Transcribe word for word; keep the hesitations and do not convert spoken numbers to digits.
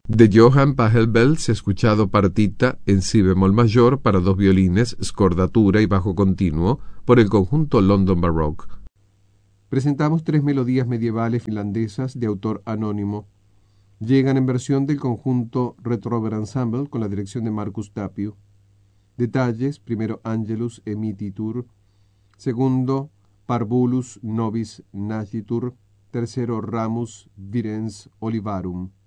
De Johann Pachelbel se ha escuchado partita en si bemol mayor para dos violines, scordatura y bajo continuo por el conjunto London Baroque. Presentamos tres melodías medievales finlandesas de autor anónimo. Llegan en versión del conjunto Retrover Ensemble con la dirección de Markus Tapio. Detalles: primero Angelus Emititur, segundo Parvulus Nobis Nascitur, tercero Ramus Virens Olivarum.